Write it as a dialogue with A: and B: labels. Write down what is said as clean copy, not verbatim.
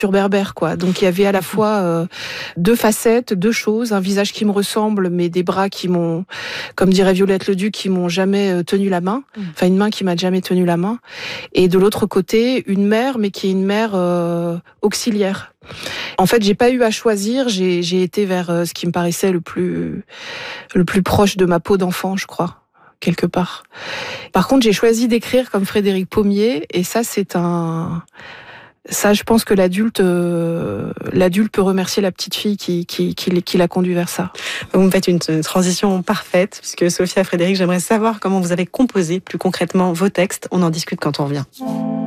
A: sur berbère, quoi. Donc il y avait à la fois deux facettes, deux choses, un visage qui me ressemble, mais des bras qui m'ont, comme dirait Violette Leduc, qui m'ont jamais tenu la main. Enfin, une main qui m'a jamais tenu la main. Et de l'autre côté, une mère, mais qui est une mère auxiliaire. En fait, j'ai pas eu à choisir. J'ai été vers ce qui me paraissait le plus proche de ma peau d'enfant, je crois, quelque part. Par contre, j'ai choisi d'écrire comme Frédéric Pommier, et ça, je pense que l'adulte peut remercier la petite fille qui l'a conduit vers ça.
B: Vous me faites une transition parfaite, puisque Sophia Frédéric, j'aimerais savoir comment vous avez composé plus concrètement vos textes. On en discute quand on revient.